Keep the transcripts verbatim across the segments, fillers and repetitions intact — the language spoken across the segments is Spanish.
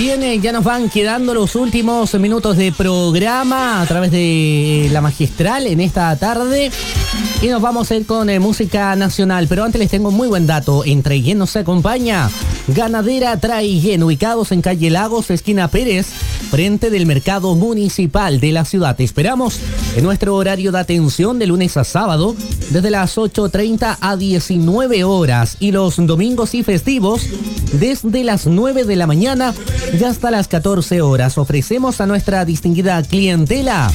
bien, eh, ya nos van quedando los últimos minutos de programa a través de La Magistral en esta tarde. Y nos vamos a ir con eh, música nacional. Pero antes les tengo un muy buen dato. En Traiguén nos acompaña Ganadera Traiguén, ubicados en calle Lagos, esquina Pérez, frente del mercado municipal de la ciudad. Te esperamos en nuestro horario de atención de lunes a sábado, desde las ocho treinta a diecinueve horas. Y los domingos y festivos, desde las nueve de la mañana y hasta las catorce horas. Ofrecemos a nuestra distinguida clientela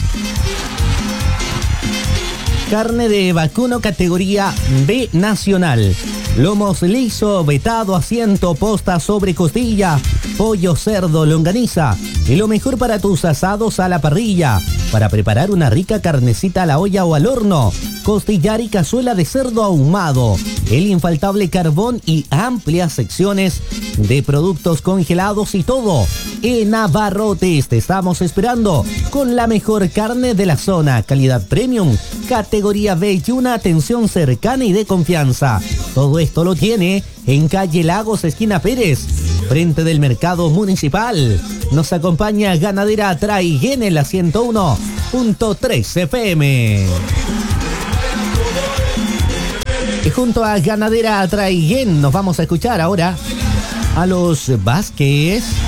carne de vacuno categoría B nacional, lomos liso, vetado, asiento, posta sobre costilla, pollo, cerdo, longaniza y lo mejor para tus asados a la parrilla, para preparar una rica carnecita a la olla o al horno, costillar y cazuela de cerdo ahumado, el infaltable carbón y amplias secciones de productos congelados y todo. En Abarrotes te estamos esperando con la mejor carne de la zona, calidad premium, categoría B y una atención cercana y de confianza. Todo esto lo tiene en calle Lagos, esquina Pérez, frente del mercado municipal. Nos acompaña Ganadera Traiguén en la ciento uno punto tres F M. Y junto a Ganadera Traiguén nos vamos a escuchar ahora a los Vázquez.